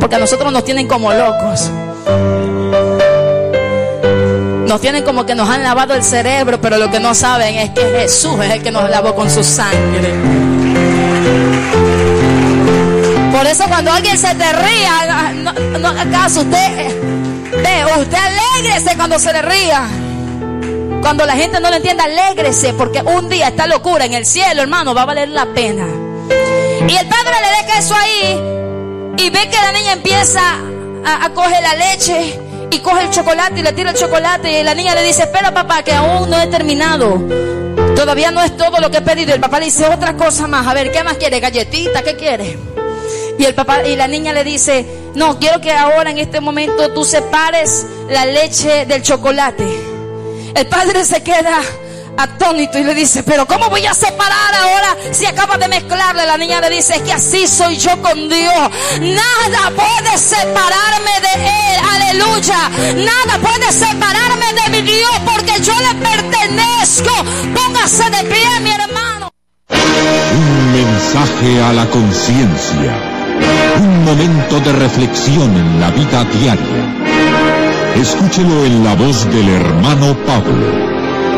Porque a nosotros nos tienen como locos. Nos tienen como que nos han lavado el cerebro, pero lo que no saben es que Jesús es el que nos lavó con su sangre. Por eso cuando alguien se te ría, no haga caso. Usted alégrese cuando se le ría. Cuando la gente no lo entienda, alégrese, porque un día esta locura en el cielo, hermano, va a valer la pena. Y el padre le da queso ahí y ve que la niña empieza a coger la leche y coge el chocolate y le tira el chocolate, y la niña le dice: espera, papá, que aún no he terminado, todavía no es todo lo que he pedido. Y el papá le dice: otra cosa más, a ver, ¿qué más quiere? ¿Galletita? ¿Qué quiere? Y el papá y la niña le dice: no, quiero que ahora en este momento tú separes la leche del chocolate. El padre se queda atónito y le dice: pero ¿cómo voy a separar ahora si acabas de mezclarle? La niña le dice: es que así soy yo con Dios. Nada puede separarme de Él. Aleluya. Nada puede separarme de mi Dios, porque yo le pertenezco. Póngase de pie, mi hermano. Un mensaje a la conciencia. Un momento de reflexión en la vida diaria. Escúchelo en la voz del hermano Pablo.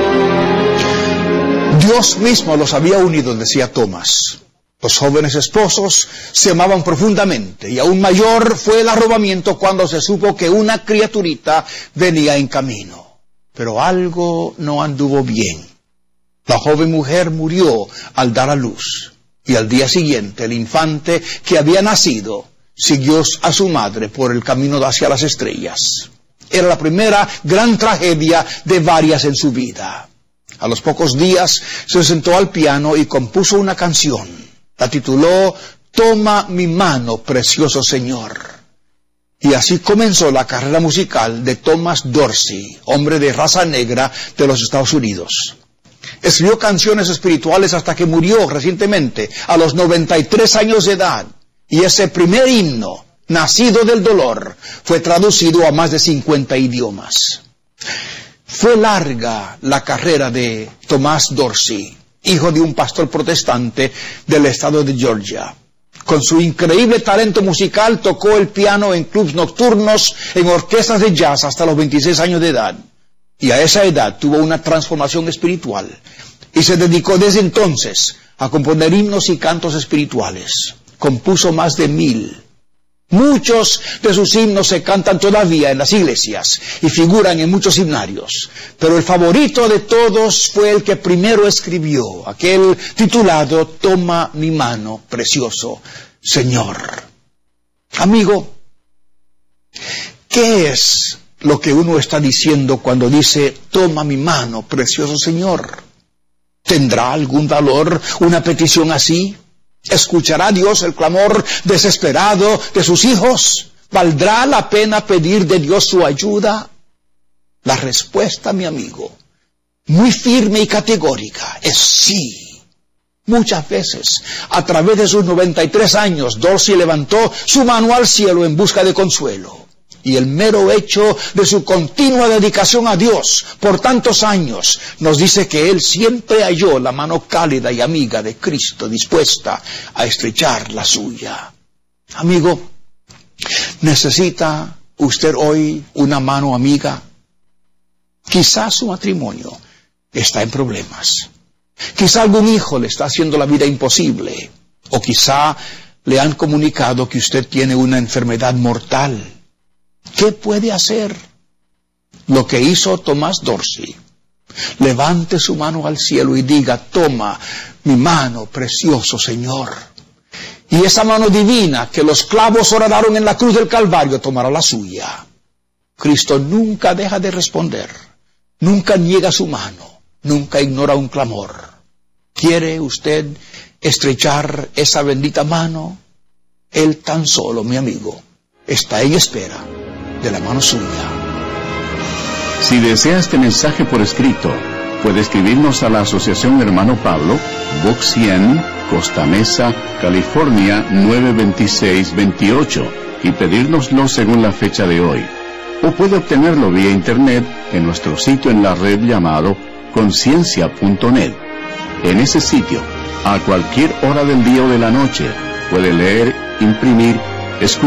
Dios mismo los había unido, decía Tomás. Los jóvenes esposos se amaban profundamente, y aún mayor fue el arrobamiento cuando se supo que una criaturita venía en camino. Pero algo no anduvo bien. La joven mujer murió al dar a luz, y al día siguiente el infante que había nacido siguió a su madre por el camino hacia las estrellas. Era la primera gran tragedia de varias en su vida. A los pocos días se sentó al piano y compuso una canción. La tituló Toma mi mano, precioso Señor. Y así comenzó la carrera musical de Thomas Dorsey, hombre de raza negra de los Estados Unidos. Escribió canciones espirituales hasta que murió recientemente, a los 93 años de edad. Y ese primer himno, nacido del dolor, fue traducido a más de 50 idiomas. Fue larga la carrera de Thomas Dorsey, hijo de un pastor protestante del estado de Georgia. Con su increíble talento musical tocó el piano en clubes nocturnos, en orquestas de jazz hasta los 26 años de edad. Y a esa edad tuvo una transformación espiritual y se dedicó desde entonces a componer himnos y cantos espirituales. Compuso más de 1000. Muchos de sus himnos se cantan todavía en las iglesias y figuran en muchos himnarios, pero el favorito de todos fue el que primero escribió, aquel titulado Toma mi mano, precioso Señor. Amigo, ¿qué es lo que uno está diciendo cuando dice toma mi mano, precioso Señor? ¿Tendrá algún valor una petición así? ¿Escuchará Dios el clamor desesperado de sus hijos? ¿Valdrá la pena pedir de Dios su ayuda? La respuesta, mi amigo, muy firme y categórica, es sí. Muchas veces, a través de sus 93 años, Dorsey levantó su mano al cielo en busca de consuelo. Y el mero hecho de su continua dedicación a Dios por tantos años nos dice que él siempre halló la mano cálida y amiga de Cristo dispuesta a estrechar la suya. Amigo, ¿necesita usted hoy una mano amiga? Quizás su matrimonio está en problemas. Quizá algún hijo le está haciendo la vida imposible. O quizá le han comunicado que usted tiene una enfermedad mortal. ¿Qué puede hacer? Lo que hizo Thomas Dorsey. Levante su mano al cielo y diga, toma mi mano, precioso Señor. Y esa mano divina que los clavos horadaron en la cruz del Calvario tomará la suya. Cristo nunca deja de responder, nunca niega su mano, nunca ignora un clamor. ¿Quiere usted estrechar esa bendita mano? Él tan solo, mi amigo, está en espera de la mano suya. Si desea este mensaje por escrito, puede escribirnos a la Asociación Hermano Pablo, Box 100, Costa Mesa, California 92628 y pedírnoslo según la fecha de hoy. O puede obtenerlo vía internet en nuestro sitio en la red llamado conciencia.net. En ese sitio, a cualquier hora del día o de la noche, puede leer, imprimir, escuchar